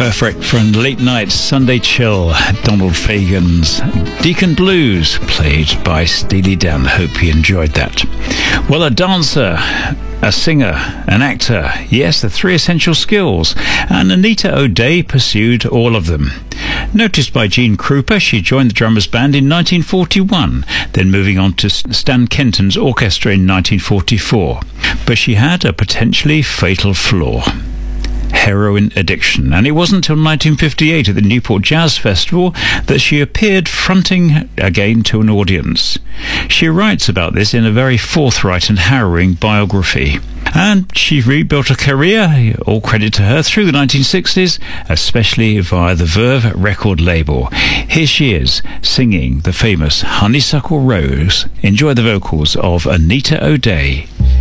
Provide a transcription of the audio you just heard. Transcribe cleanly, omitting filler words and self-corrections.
Perfect for a late night Sunday chill. Donald Fagen's Deacon Blues, played by Steely Dan. Hope you enjoyed that. Well, a dancer, a singer, an actor, yes, the three essential skills, and Anita O'Day pursued all of them. Noticed by Gene Krupa, she joined the drummers band in 1941, then moving on to Stan Kenton's orchestra in 1944. But she had a potentially fatal flaw: heroin addiction, and it wasn't until 1958 at the Newport Jazz Festival that she appeared fronting again to an audience. She writes about this in a very forthright and harrowing biography. And she rebuilt a career, all credit to her, through the 1960s, especially via the Verve record label. Here she is, singing the famous Honeysuckle Rose. Enjoy the vocals of Anita O'Day.